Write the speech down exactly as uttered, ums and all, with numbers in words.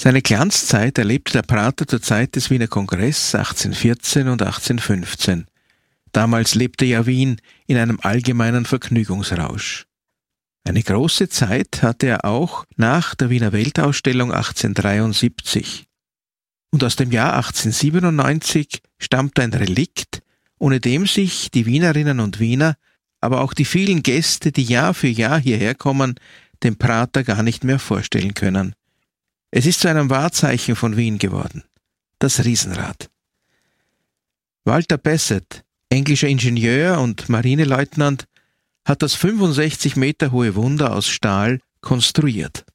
Seine Glanzzeit erlebte der Prater zur Zeit des Wiener Kongresses achtzehnhundertvierzehn und achtzehnhundertfünfzehn. Damals lebte ja Wien in einem allgemeinen Vergnügungsrausch. Eine große Zeit hatte er auch nach der Wiener Weltausstellung achtzehnhundertdreiundsiebzig. Und aus dem Jahr achtzehnhundertsiebenundneunzig stammt ein Relikt, ohne dem sich die Wienerinnen und Wiener, aber auch die vielen Gäste, die Jahr für Jahr hierher kommen, den Prater gar nicht mehr vorstellen können. Es ist zu einem Wahrzeichen von Wien geworden: das Riesenrad. Walter Bassett, englischer Ingenieur und Marineleutnant, hat das fünfundsechzig Meter hohe Wunder aus Stahl konstruiert.